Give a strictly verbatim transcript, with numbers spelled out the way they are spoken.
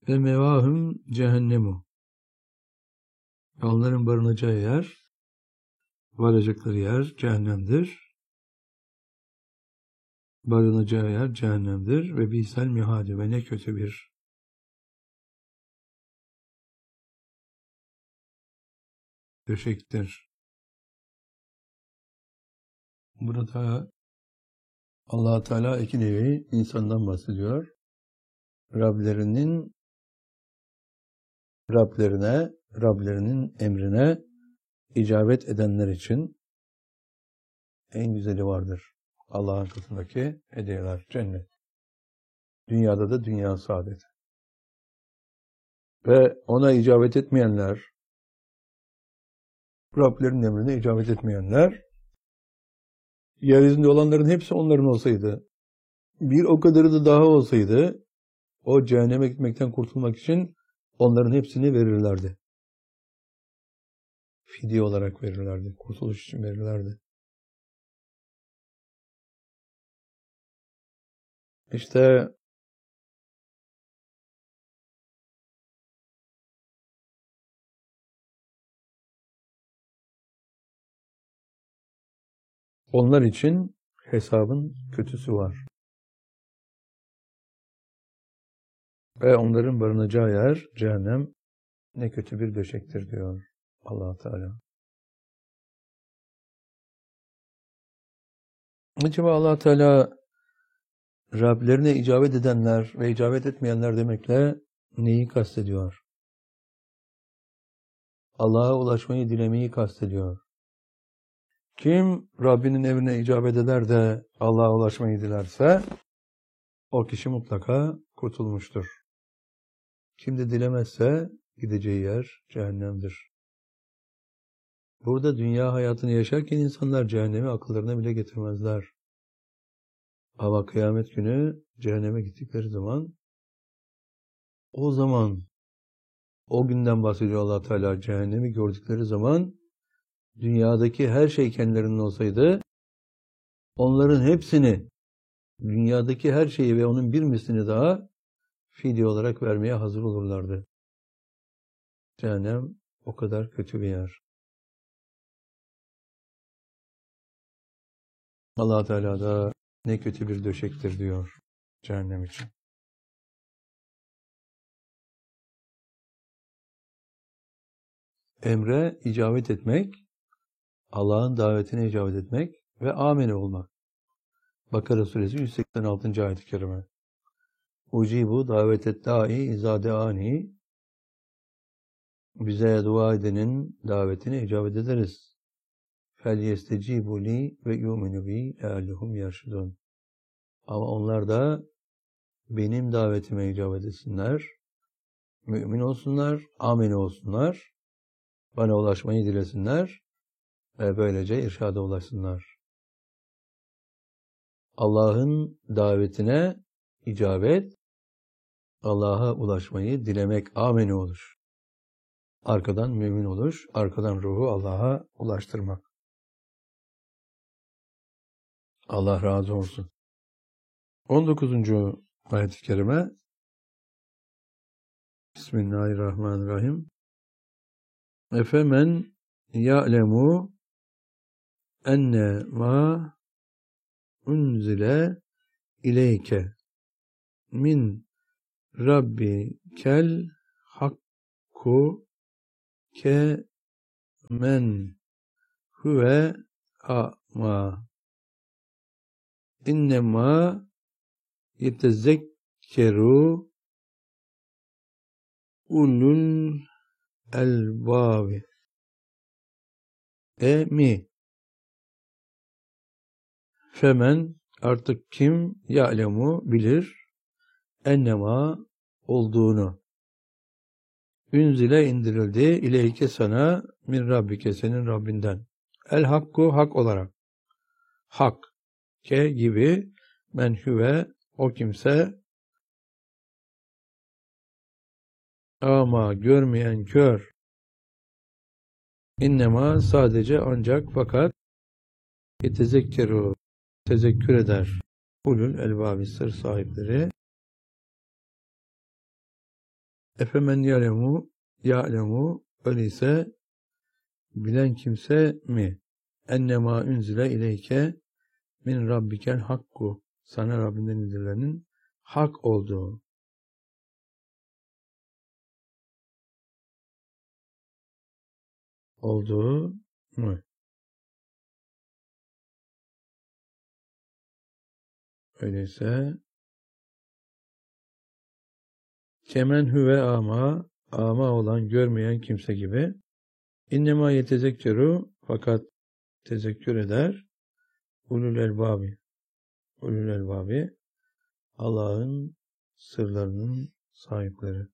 Ve mevahum cehennemu. Onların barınacağı yer, varacakları yer cehennemdir. Barınacağı yer cehennemdir. Ve bi'sel mihadi, ve ne kötü bir döşektir. Burada Allah Teala iki nevi insandan bahsediyor. Rablerinin Rablerine, Rablerinin emrine icabet edenler için en güzeli vardır. Allah'ın katındaki hediyeler, cennet. Dünyada da dünya saadeti. Ve ona icabet etmeyenler, Rablerin emrine icabet etmeyenler, yeryüzünde olanların hepsi onların olsaydı, bir o kadarı da daha olsaydı, o cehenneme gitmekten kurtulmak için onların hepsini verirlerdi. Fidye olarak verirlerdi. Kurtuluş için verirlerdi. İşte onlar için hesabın kötüsü var. Ve onların barınacağı yer cehennem ne kötü bir döşektir diyor Allah Teala. Acaba Allah Teala Rablerine icabet edenler ve icabet etmeyenler demekle neyi kastediyor? Allah'a ulaşmayı dilemeyi kastediyor. Kim Rabbinin emrine icabet eder de Allah'a ulaşmayı dilerse o kişi mutlaka kurtulmuştur. Kim de dilemezse gideceği yer cehennemdir. Burada dünya hayatını yaşarken insanlar cehennemi akıllarına bile getirmezler. Ama kıyamet günü cehenneme gittikleri zaman, o zaman, o günden bahsediyor Allah Teala, cehennemi gördükleri zaman, dünyadaki her şey kendilerinin olsaydı, onların hepsini, dünyadaki her şeyi ve onun bir mislini daha fidye olarak vermeye hazır olurlardı. Cehennem o kadar kötü bir yer. Allah Teala da ne kötü bir döşektir diyor cehennem için. Emre icabet etmek, Allah'ın davetine icabet etmek ve amene olmak. Bakara suresi yüz seksen altıncı ayet-i kerime. Ucibu davetet da'i izadeani, bize dua edenin davetine icabet ederiz. Fel yestecibu li ve yu'minu bi leallehum yerşudun. Ama onlar da benim davetime icabet etsinler, mümin olsunlar, amene olsunlar, bana ulaşmayı dilesinler ve böylece irşada ulaşsınlar. Allah'ın davetine icabet, Allah'a ulaşmayı dilemek, amene oluş. Arkadan mümin oluş, arkadan ruhu Allah'a ulaştırmak. Allah razı olsun. on dokuzuncu ayet-i kerime. Bismillahirrahmanirrahim. Efemen ya'lemu enne ma unzile ileyke min rabbikel hakku ke men huve a'ma innema yetezekkeru ulul elbabi e mi femen artık kim ya'lemu bilir ennema olduğunu ünzile indirildi ileyke sana min rabbike senin Rabbinden el hakku hak olarak hak ke gibi men huve o kimse ama görmeyen kör innema sadece ancak fakat yetezekkeru tezekkür eder ulul elbabi sır sahipleri Efemen ya'lemu ya'lemu öyleyse bilen kimse mi? Ennemâ unzile ileyke min rabbikel hakku. Sana Rabbinden indirilenin hak olduğu. Olduğu mu? Öyleyse kemen huve ama ama olan görmeyen kimse gibi innema yetezekkeru fakat tezekkür eder ulul elbabi ulul elbabi Allah'ın sırlarının sahipleri.